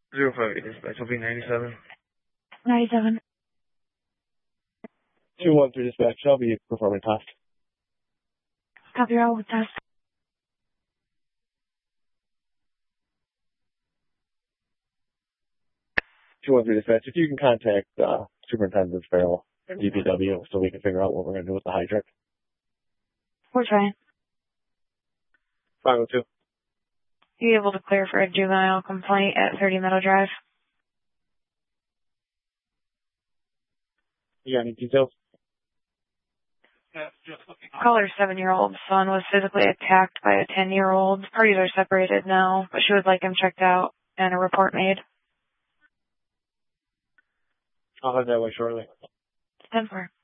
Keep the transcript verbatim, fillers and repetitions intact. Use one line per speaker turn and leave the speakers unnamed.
Zero five eight dispatch, will be ninety-seven.
ninety-seven.
two one three dispatch, I'll be performing task.
Copy all with test.
two one three dispatch, if you can contact uh, Superintendent Farrell and D P W so we can figure out what we're going to do with the hydrant.
We're trying.
five oh two.
You able to clear for a juvenile complaint at thirty Meadow Drive?
You got any details?
Caller's seven-year-old son was physically attacked by a ten-year-old. Parties are separated now, but she would like him checked out and a report made.
I'll have that way shortly.
ten four.